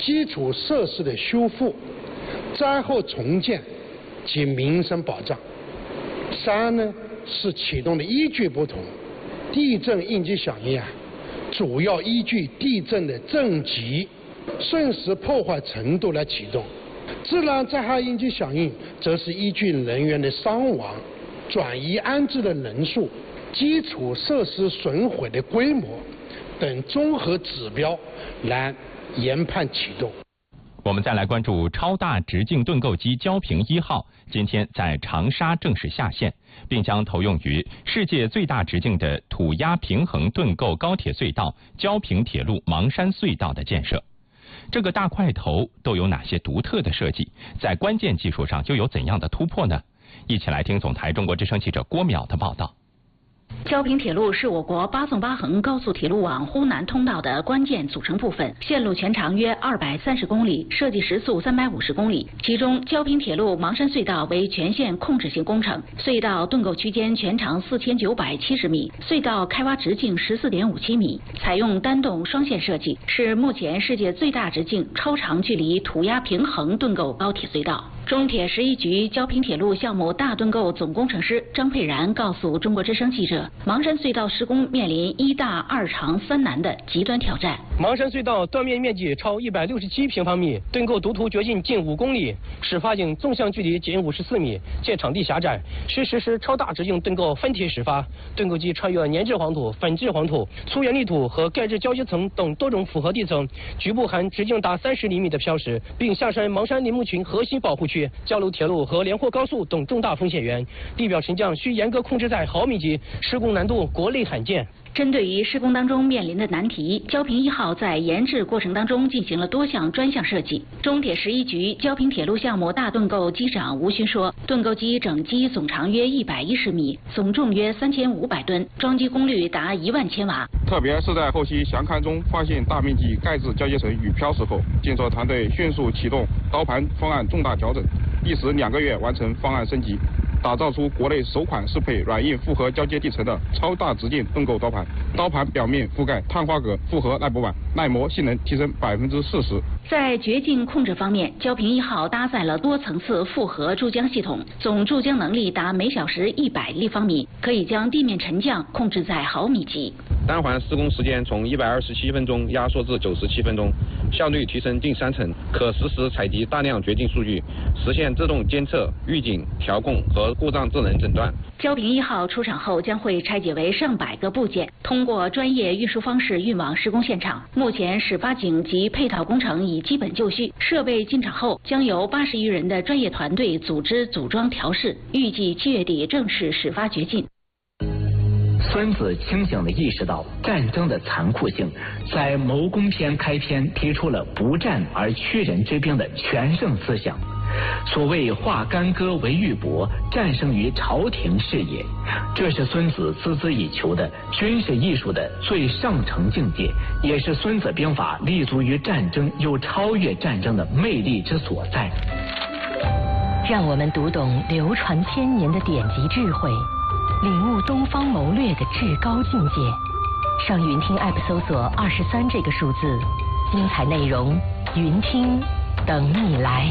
基础设施的修复、灾后重建及民生保障。三呢是启动的依据不同，地震应急响应主要依据地震的震级、瞬时破坏程度来启动；自然灾害应急响应则是依据人员的伤亡、转移安置的人数、基础设施损毁的规模等综合指标来研判启动。 我们再来关注超大直径盾构机焦平1号今天在长沙正式下线，并将投用于世界最大直径的土压平衡盾构高铁隧道焦平铁路芒山隧道的建设。这个大块头都有哪些独特的设计？在关键技术上又有怎样的突破呢？一起来听总台中国之声记者郭淼的报道。 焦平铁路是我国8纵8横高速铁路网沪南通道的关键组成部分，线路全长约230公里，设计时速350公里。其中，焦平铁路芒山隧道为全线控制性工程，隧道盾构区间全长4970米，隧道开挖直径14.57米，采用单洞双线设计，是目前世界最大直径超长距离土压平衡盾构高铁隧道。中铁11局焦平铁路项目大盾构总工程师张佩然告诉中国之声记者，芒山隧道施工面临1大2长3难的极端挑战。 芒山隧道断面面积超167平方米，盾构独途掘进近5公里，始发井纵向距离仅54米，且场地狭窄，需实施超大直径盾构分体始发。盾构机穿越粘质黄土、粉质黄土、粗圆砾土和钙质交接层等多种复合地层，局部含直径达30厘米的漂石，并下山芒山林木群核心保护区、交流铁路和连霍高速等重大风险源，地表沉降需严格控制在毫米级，施工难度国内罕见。 针对于施工当中面临的难题，焦平1号在研制过程当中进行了多项专项设计。中铁11局焦平铁路项目大盾构机长吴勋说，盾构机整机总长约110米，总重约3500吨，装机功率达1万千瓦。 特别是在后期详勘中发现大面积钙质交接层与漂石后，建设团队迅速启动刀盘方案重大调整，历时2个月完成方案升级，打造出国内首款适配软硬复合交接地层的超大直径盾构刀盘。刀盘表面覆盖碳化铬复合耐磨板，耐磨性能提升40%。 在掘进控制方面，焦平1号搭载了多层次复合注浆系统，总注浆能力达每小时100立方米，可以将地面沉降控制在毫米级。 单环施工时间从127分钟压缩至97分钟，效率提升近3成，可实时采集大量掘进数据，实现自动监测、预警、调控和故障智能诊断。 焦平1号出厂后将会拆解为上百个部件，通过专业运输方式运往施工现场。目前始发井及配套工程已基本就绪，设备进场后将由80余人的专业团队组织组装调试，预计7月底正式始发掘进。 孙子清醒地意识到战争的残酷性，在谋攻篇开篇提出了不战而屈人之兵的全胜思想。所谓化干戈为玉帛，战胜于朝廷是也。这是孙子孜孜以求的军事艺术的最上乘境界，也是孙子兵法立足于战争又超越战争的魅力之所在。 让我们读懂流传千年的典籍智慧，领悟东方谋略的至高境界。上云听 App 搜索23这个数字，精彩内容云听等你来。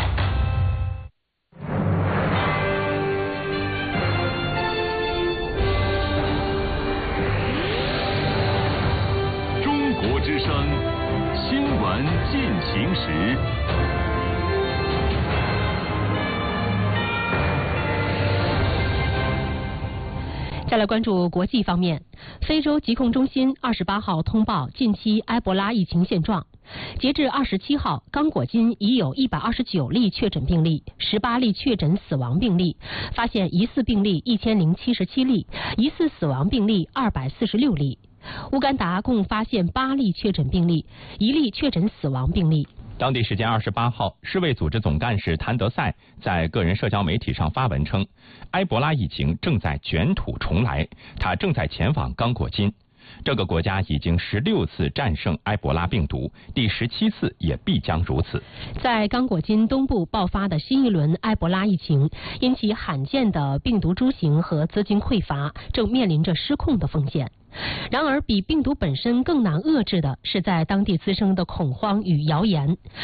中国之声新闻进行时。 再来关注国际方面，非洲疾控中心28号通报近期埃博拉疫情现状。截至27号，刚果金已有129例确诊病例，18例确诊死亡病例，发现疑似病例1077例，疑似死亡病例246例。乌干达共发现8例确诊病例，1例确诊死亡病例。 当地时间28号，世卫组织总干事谭德赛在个人社交媒体上发文称，埃博拉疫情正在卷土重来，他正在前往刚果金。这个国家已经16次战胜埃博拉病毒，第17次也必将如此。 在刚果金东部爆发的新一轮埃博拉疫情，因其罕见的病毒株型和资金匮乏，正面临着失控的风险。然而，比病毒本身更难遏制的是在当地滋生的恐慌与谣言。